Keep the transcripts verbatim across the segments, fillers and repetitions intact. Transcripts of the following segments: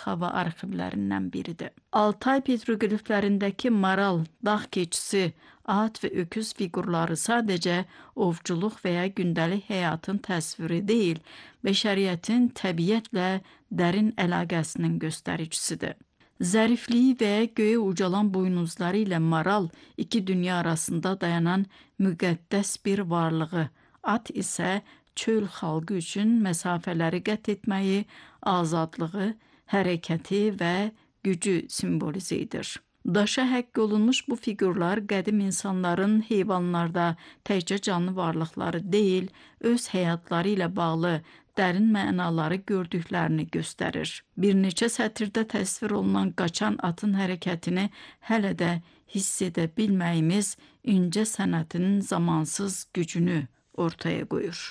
hava arxivlərindən biridir. Altay petroqliflərindəki maral, dağ keçisi, at və öküz fiqurları sadəcə ovçuluq və ya gündəlik həyatın təsviri deyil, bəşəriyyətin təbiətlə dərin əlaqəsinin göstəricisidir. Zərifliyi və göyə ucalan buynuzları ilə maral iki dünya arasında dayanan müqəddəs bir varlığı, at isə çöl xalqı üçün məsafələri qət etməyi, azadlığı, hərəkəti və gücü simvolizə edir. Daşa həkk olunmuş bu fiqurlar qədim insanların heyvanlarda təkcə canlı varlıqları deyil, öz həyatları ilə bağlı dərin mənaları gördüklərini göstərir. Bir neçə sətirdə təsvir olunan qaçan atın hərəkətini hələ də hiss edə bilməyimiz incə sənətin zamansız gücünü ortaya qoyur.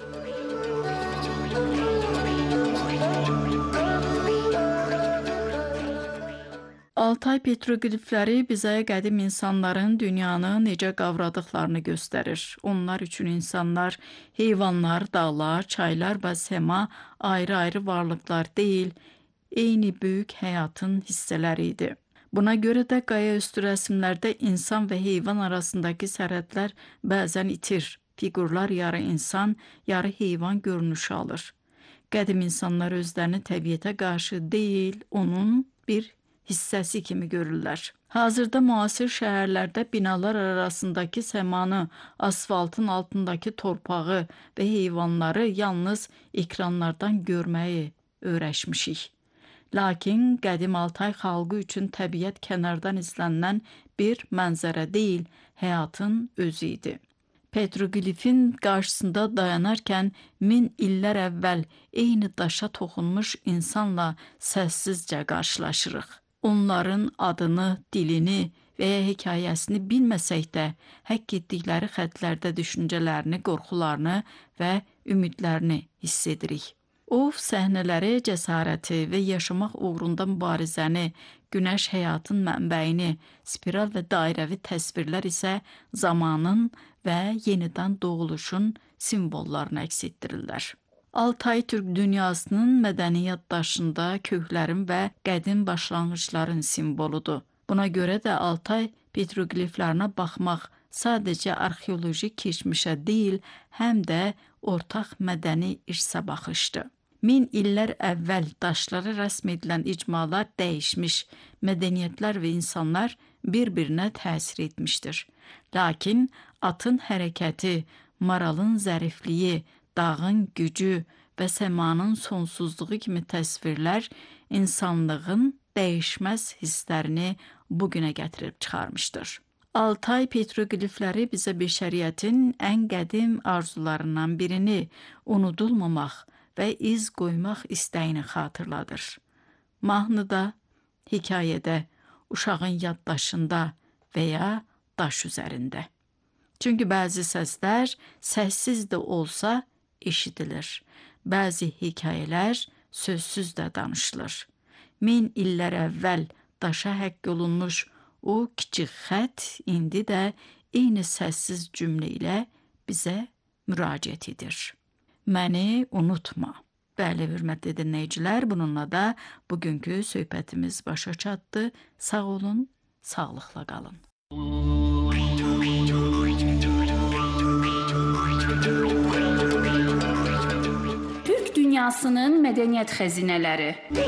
Altay petroqlifləri bizə qədim insanların dünyanı necə qavradıqlarını göstərir. Onlar üçün insanlar, heyvanlar, dağlar, çaylar və səma ayrı-ayrı varlıqlar deyil, eyni böyük həyatın hissələri idi. Buna görə də qaya üstü rəsmlərdə insan və heyvan arasındakı sərhədlər bəzən itir. Fiqurlar yarı insan, yarı heyvan görünüşü alır. Qədim insanlar özlərini təbiətə qarşı deyil, onun bir hissəsi kimi görürlər. Hazırda müasir şəhərlərdə binalar arasındakı səmanı, asfaltın altındakı torpağı və heyvanları yalnız ekranlardan görməyi öyrəşmişik. Lakin qədim Altay xalqı üçün təbiət kənardan izlənilən bir mənzərə deyil, həyatın özü idi. Petroqlifin qarşısında dayanarkən min illər əvvəl eyni daşa toxunmuş insanla səssizcə qarşılaşırıq. Onların adını, dilini və ya hekayəsini bilməsək də, həkk etdikləri xətlərdə düşüncələrini, qorxularını və ümidlərini hiss edirik. O, səhnələri, cəsarəti və yaşamaq uğrunda mübarizəni, günəş həyatın mənbəyini, spiral və dairəvi təsvirlər isə zamanın və yenidən doğuluşun simvollarını əks etdirirlər. Altay Türk dünyasının mədəniyyət daşında köklərin və qədim başlanğıcların simvoludur. Buna görə də Altay petroqliflərinə baxmaq sadəcə arxeoloji keçmişə deyil, həm də ortaq mədəni irsə baxışdır. Min illər əvvəl daşlara rəsm edilən icmalar dəyişmiş, mədəniyyətlər və insanlar bir-birinə təsir etmişdir. Lakin atın hərəkəti, maralın zərifliyi, dağın gücü və səmanın sonsuzluğu kimi təsvirlər insanlığın dəyişməz hisslərini bugünə gətirib çıxarmışdır. Altay petroqlifləri bizə bəşəriyyətin ən qədim arzularından birini unudulmamaq və iz qoymaq istəyini xatırladır. Mahnıda, hekayədə, uşağın yaddaşında və ya daş üzərində. Çünki bəzi səslər səssiz də olsa eşidilir. Bəzi hekayələr sözsüz də danışılır. Min illər əvvəl daşa həkk olunmuş o kiçik xət indi də eyni səssiz cümlə ilə bizə müraciət edir. Məni unutma. Bəli, hörmətli dinləyicilər, bununla da bugünkü söhbətimiz başa çatdı. Sağ olun, sağlıqla qalın. Türk dünyasının mədəniyyət xəzinələri.